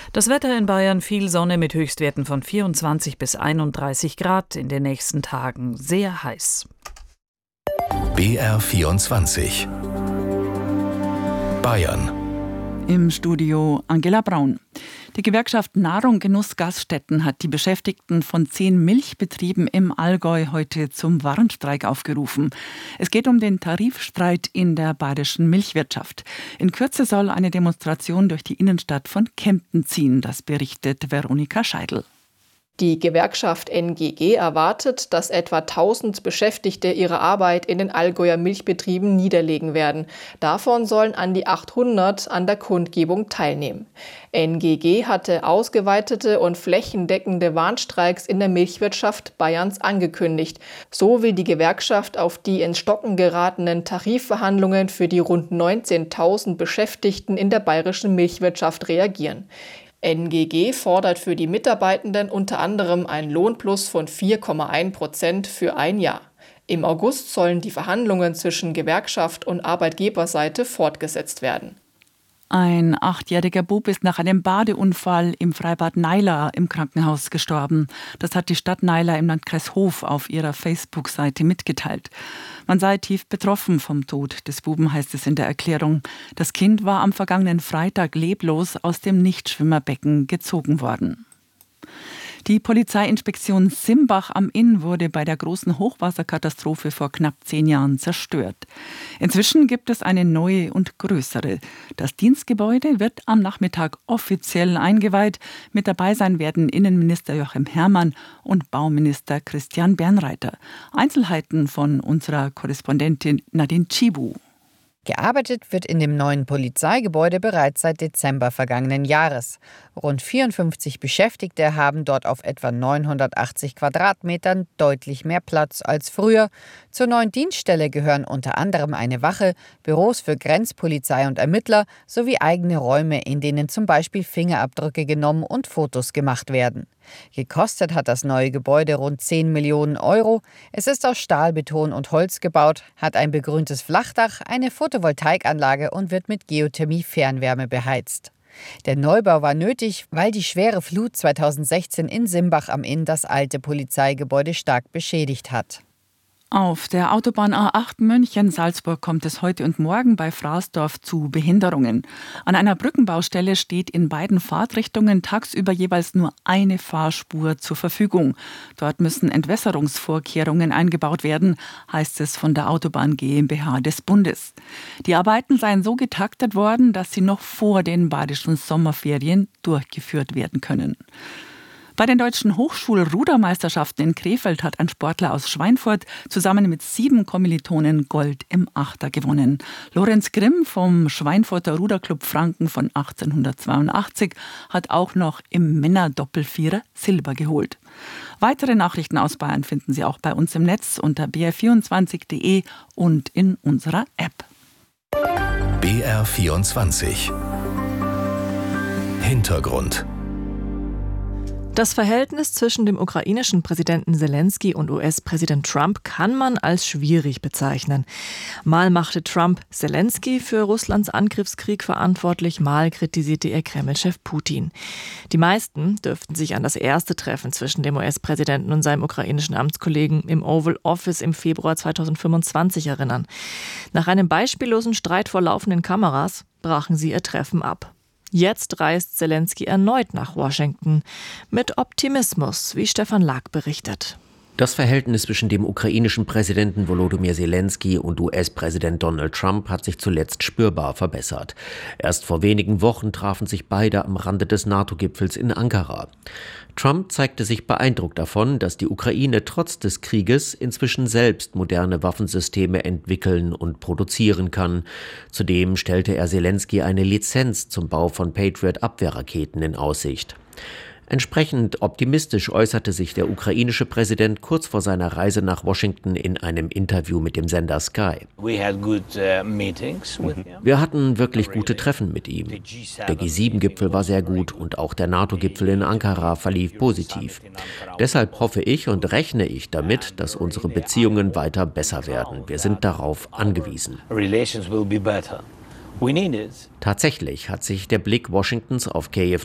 Das Wetter in Bayern: viel Sonne mit Höchstwerten von 24 bis 31 Grad. In den nächsten Tagen sehr heiß. BR24 Bayern. Im Studio Angela Braun. Die Gewerkschaft Nahrung Genuss Gaststätten hat die Beschäftigten von 10 Milchbetrieben im Allgäu heute zum Warnstreik aufgerufen. Es geht um den Tarifstreit in der bayerischen Milchwirtschaft. In Kürze soll eine Demonstration durch die Innenstadt von Kempten ziehen, das berichtet Veronika Scheidl. Die Gewerkschaft NGG erwartet, dass etwa 1000 Beschäftigte ihre Arbeit in den Allgäuer Milchbetrieben niederlegen werden. Davon sollen an die 800 an der Kundgebung teilnehmen. NGG hatte ausgeweitete und flächendeckende Warnstreiks in der Milchwirtschaft Bayerns angekündigt. So will die Gewerkschaft auf die ins Stocken geratenen Tarifverhandlungen für die rund 19.000 Beschäftigten in der bayerischen Milchwirtschaft reagieren. NGG fordert für die Mitarbeitenden unter anderem einen Lohnplus von 4,1% für ein Jahr. Im August sollen die Verhandlungen zwischen Gewerkschaft und Arbeitgeberseite fortgesetzt werden. Ein 8-jähriger Bub ist nach einem Badeunfall im Freibad Naila im Krankenhaus gestorben. Das hat die Stadt Naila im Landkreis Hof auf ihrer Facebook-Seite mitgeteilt. Man sei tief betroffen vom Tod des Buben, heißt es in der Erklärung. Das Kind war am vergangenen Freitag leblos aus dem Nichtschwimmerbecken gezogen worden. Die Polizeiinspektion Simbach am Inn wurde bei der großen Hochwasserkatastrophe vor knapp 10 Jahren zerstört. Inzwischen gibt es eine neue und größere. Das Dienstgebäude wird am Nachmittag offiziell eingeweiht. Mit dabei sein werden Innenminister Joachim Herrmann und Bauminister Christian Bernreiter. Einzelheiten von unserer Korrespondentin Nadine Chibu. Gearbeitet wird in dem neuen Polizeigebäude bereits seit Dezember vergangenen Jahres. Rund 54 Beschäftigte haben dort auf etwa 980 Quadratmetern deutlich mehr Platz als früher. Zur neuen Dienststelle gehören unter anderem eine Wache, Büros für Grenzpolizei und Ermittler sowie eigene Räume, in denen zum Beispiel Fingerabdrücke genommen und Fotos gemacht werden. Gekostet hat das neue Gebäude rund 10 Millionen Euro. Es ist aus Stahl, Beton und Holz gebaut, hat ein begrüntes Flachdach, eine Photovoltaikanlage und wird mit Geothermie-Fernwärme beheizt. Der Neubau war nötig, weil die schwere Flut 2016 in Simbach am Inn das alte Polizeigebäude stark beschädigt hat. Auf der Autobahn A8 München-Salzburg kommt es heute und morgen bei Fraßdorf zu Behinderungen. An einer Brückenbaustelle steht in beiden Fahrtrichtungen tagsüber jeweils nur eine Fahrspur zur Verfügung. Dort müssen Entwässerungsvorkehrungen eingebaut werden, heißt es von der Autobahn GmbH des Bundes. Die Arbeiten seien so getaktet worden, dass sie noch vor den bayerischen Sommerferien durchgeführt werden können. Bei den deutschen Hochschulrudermeisterschaften in Krefeld hat ein Sportler aus Schweinfurt zusammen mit 7 Kommilitonen Gold im Achter gewonnen. Lorenz Grimm vom Schweinfurter Ruderclub Franken von 1882 hat auch noch im Männerdoppelvierer Silber geholt. Weitere Nachrichten aus Bayern finden Sie auch bei uns im Netz unter br24.de und in unserer App. BR24 Hintergrund. Das Verhältnis zwischen dem ukrainischen Präsidenten Zelensky und US-Präsident Trump kann man als schwierig bezeichnen. Mal machte Trump Zelensky für Russlands Angriffskrieg verantwortlich, mal kritisierte er Kreml-Chef Putin. Die meisten dürften sich an das erste Treffen zwischen dem US-Präsidenten und seinem ukrainischen Amtskollegen im Oval Office im Februar 2025 erinnern. Nach einem beispiellosen Streit vor laufenden Kameras brachen sie ihr Treffen ab. Jetzt reist Zelensky erneut nach Washington. Mit Optimismus, wie Stefan Lack berichtet. Das Verhältnis zwischen dem ukrainischen Präsidenten Volodymyr Zelensky und US-Präsident Donald Trump hat sich zuletzt spürbar verbessert. Erst vor wenigen Wochen trafen sich beide am Rande des NATO-Gipfels in Ankara. Trump zeigte sich beeindruckt davon, dass die Ukraine trotz des Krieges inzwischen selbst moderne Waffensysteme entwickeln und produzieren kann. Zudem stellte er Zelensky eine Lizenz zum Bau von Patriot-Abwehrraketen in Aussicht. Entsprechend optimistisch äußerte sich der ukrainische Präsident kurz vor seiner Reise nach Washington in einem Interview mit dem Sender Sky. Wir hatten wirklich gute Treffen mit ihm. Der G7-Gipfel war sehr gut und auch der NATO-Gipfel in Ankara verlief positiv. Deshalb hoffe ich und rechne ich damit, dass unsere Beziehungen weiter besser werden. Wir sind darauf angewiesen. Tatsächlich hat sich der Blick Washingtons auf Kiew